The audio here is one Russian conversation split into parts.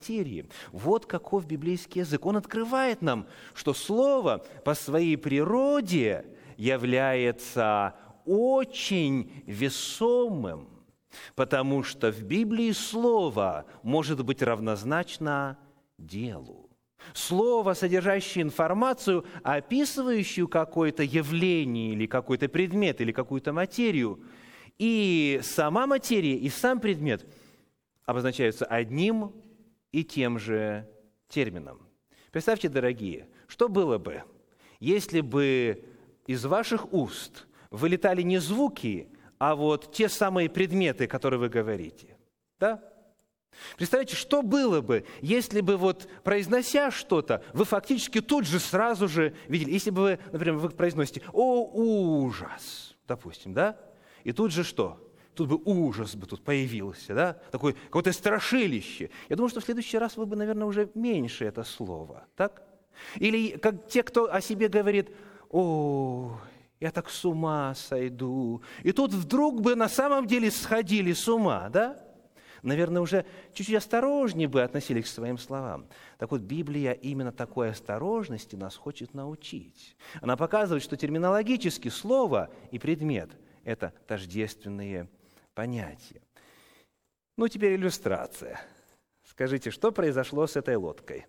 материи. Вот каков библейский язык. Он открывает нам, что слово по своей природе является очень весомым, потому что в Библии слово может быть равнозначно делу. Слово, содержащее информацию, описывающую какое-то явление или какой-то предмет или какую-то материю, и сама материя, и сам предмет обозначаются одним и тем же термином. Представьте, дорогие, что было бы, если бы из ваших уст вылетали не звуки, а вот те самые предметы, которые вы говорите. Да? Представляете, что было бы, если бы вот произнося что-то, вы фактически тут же сразу же видели, если бы вы, например, вы произносите «О, ужас», допустим, да? И тут же что? Тут бы ужас бы тут появился, да? Такое какое-то страшилище. Я думаю, что в следующий раз вы бы, наверное, уже меньше это слово, так? Или как те, кто о себе говорит «О, я так с ума сойду». И тут вдруг бы на самом деле сходили с ума, да? Наверное, уже чуть-чуть осторожнее бы относились к своим словам. Так вот, Библия именно такой осторожности нас хочет научить. Она показывает, что терминологически слово и предмет – это тождественные понятия. Ну, теперь иллюстрация. Скажите, что произошло с этой лодкой?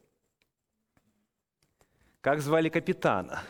Как звали капитана?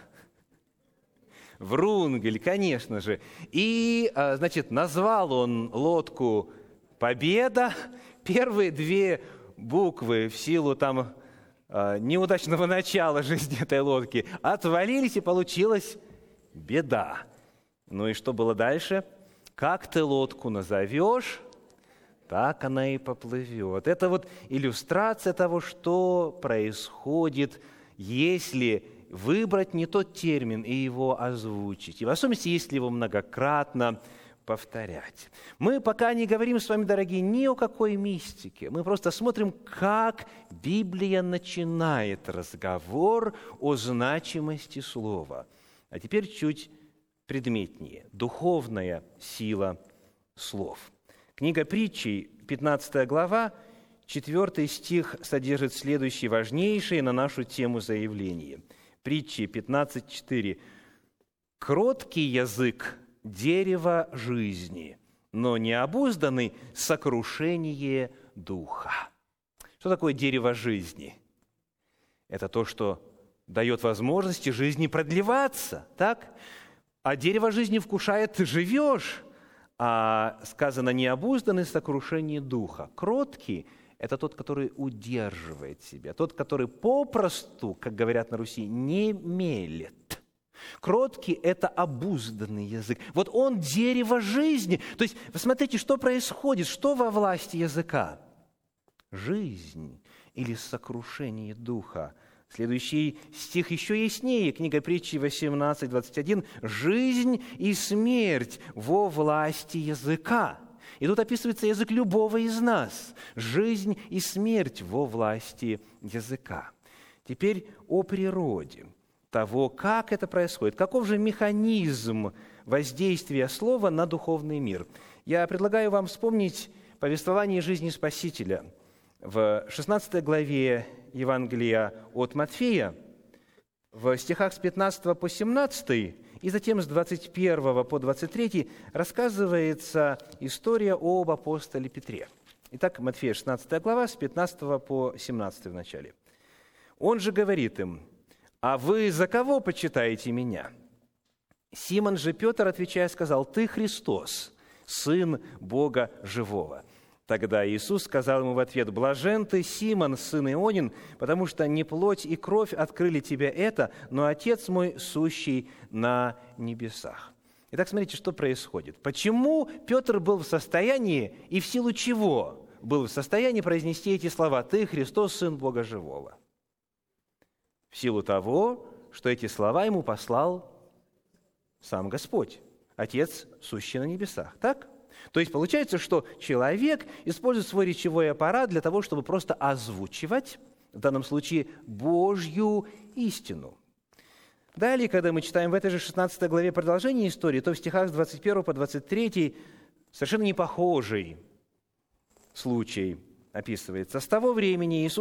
Врунгель, конечно же. И, значит, назвал он лодку «Победа». Первые две буквы в силу там неудачного начала жизни этой лодки отвалились, и получилась «Беда». Ну и что было дальше? Как ты лодку назовешь, так она и поплывет. Это вот иллюстрация того, что происходит, если выбрать не тот термин и его озвучить. И в особенности, если его многократно повторять. Мы пока не говорим с вами, дорогие, ни о какой мистике. Мы просто смотрим, как Библия начинает разговор о значимости слова. А теперь чуть предметнее. Духовная сила слов. Книга Притчей, 15 глава, 4 стих содержит следующее важнейшее на нашу тему заявление. Притчи 15:4. «Кроткий язык – дерево жизни, но необузданный – сокрушение духа». Что такое дерево жизни? Это то, что дает возможности жизни продлеваться, так? А дерево жизни вкушает, ты живешь, а сказано необузданный – сокрушение духа. Кроткий – это тот, который удерживает себя, тот, который попросту, как говорят на Руси, не мелет. Кроткий – это обузданный язык. Вот он дерево жизни. То есть, посмотрите, что происходит, что во власти языка? Жизнь или сокрушение духа. Следующий стих еще яснее. Книга Притчи 18:21. «Жизнь и смерть во власти языка». И тут описывается язык любого из нас. Жизнь и смерть во власти языка. Теперь о природе того, как это происходит. Каков же механизм воздействия слова на духовный мир? Я предлагаю вам вспомнить повествование жизни Спасителя в 16 главе Евангелия от Матфея, в стихах с 15 по 17 и затем с 21 по 23 рассказывается история об апостоле Петре. Итак, Матфея 16 глава, с 15 по 17 в начале. «Он же говорит им: а вы за кого почитаете меня? Симон же Петр, отвечая, сказал: ты Христос, Сын Бога Живого. Тогда Иисус сказал ему в ответ: блажен ты, Симон, сын Ионин, потому что не плоть и кровь открыли тебе это, но Отец мой, сущий на небесах». Итак, смотрите, что происходит. Почему Петр был в состоянии, и в силу чего был в состоянии произнести эти слова: «Ты Христос, Сын Бога Живого»? В силу того, что эти слова ему послал сам Господь, Отец, сущий на небесах. Так? То есть получается, что человек использует свой речевой аппарат для того, чтобы просто озвучивать, в данном случае, Божью истину. Далее, когда мы читаем в этой же 16 главе продолжение истории, то в стихах с 21 по 23 совершенно непохожий случай описывается. С того времени Иисус